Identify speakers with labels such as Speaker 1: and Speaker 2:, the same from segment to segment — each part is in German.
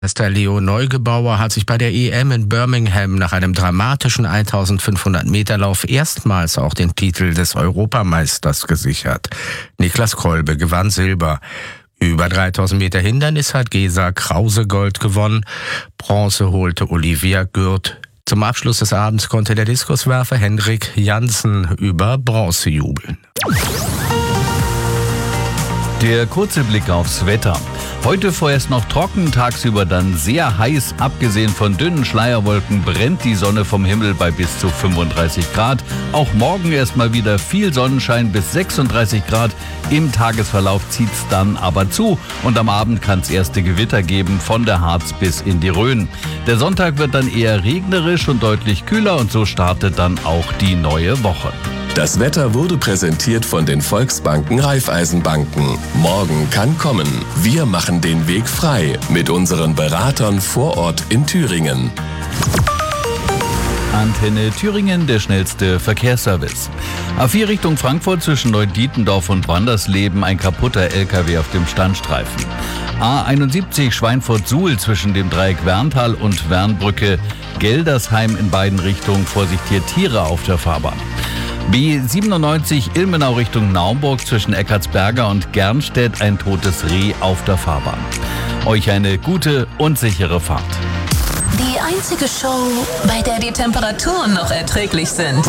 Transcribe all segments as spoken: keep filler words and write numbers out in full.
Speaker 1: Der Leo Neugebauer hat sich bei der E M in Birmingham nach einem dramatischen eintausendfünfhundert Meter Lauf erstmals auch den Titel des Europameisters gesichert. Niklas Kolbe gewann Silber. Über dreitausend Meter Hindernis hat Gesa Krause Gold gewonnen. Bronze holte Olivia Gürt. Zum Abschluss des Abends konnte der Diskuswerfer Henrik Jansen über Bronze jubeln.
Speaker 2: Der kurze Blick aufs Wetter. Heute vorerst noch trocken, tagsüber dann sehr heiß. Abgesehen von dünnen Schleierwolken brennt die Sonne vom Himmel bei bis zu fünfunddreißig Grad. Auch morgen erstmal wieder viel Sonnenschein bis sechsunddreißig Grad. Im Tagesverlauf zieht's dann aber zu und am Abend kann's erste Gewitter geben von der Harz bis in die Rhön. Der Sonntag wird dann eher regnerisch und deutlich kühler und so startet dann auch die neue Woche.
Speaker 3: Das Wetter wurde präsentiert von den Volksbanken Raiffeisenbanken. Morgen kann kommen. Wir machen den Weg frei mit unseren Beratern vor Ort in Thüringen.
Speaker 2: Antenne Thüringen, der schnellste Verkehrsservice. A vier Richtung Frankfurt zwischen Neudietendorf und Wandersleben ein kaputter L K W auf dem Standstreifen. A einundsiebzig Schweinfurt-Suhl zwischen dem Dreieck Werntal und Wernbrücke. Geldersheim in beiden Richtungen, Vorsicht hier Tiere auf der Fahrbahn. B siebenundneunzig Ilmenau Richtung Naumburg zwischen Eckartsberger und Gernstedt ein totes Reh auf der Fahrbahn. Euch eine gute und sichere Fahrt.
Speaker 4: Die einzige Show, bei der die Temperaturen noch erträglich sind.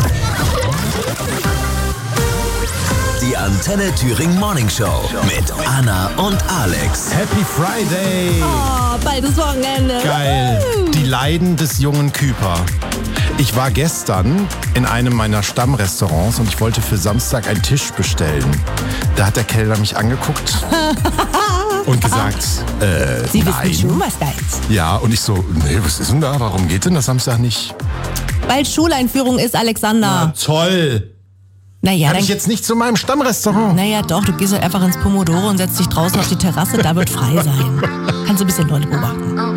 Speaker 5: Die Antenne Thüringen Morning Show mit Anna und Alex.
Speaker 6: Happy Friday!
Speaker 7: Oh, bald ist Wochenende.
Speaker 6: Geil. Die Leiden des jungen Küper. Ich war gestern in einem meiner Stammrestaurants und ich wollte für Samstag einen Tisch bestellen. Da hat der Kellner mich angeguckt und gesagt, äh,
Speaker 7: Sie
Speaker 6: nein.
Speaker 7: wissen schon, was da ist.
Speaker 6: Ja, und ich so, nee, was ist denn da? Warum geht denn das Samstag nicht?
Speaker 7: Bald Schuleinführung ist, Alexander.
Speaker 6: Na, toll.
Speaker 7: Naja,
Speaker 6: Kann
Speaker 7: dann,
Speaker 6: ich jetzt nicht zu meinem Stammrestaurant?
Speaker 7: naja doch, du gehst halt einfach ins Pomodoro und setzt dich draußen auf die Terrasse, da wird frei sein. Kannst du ein bisschen Leute beobachten.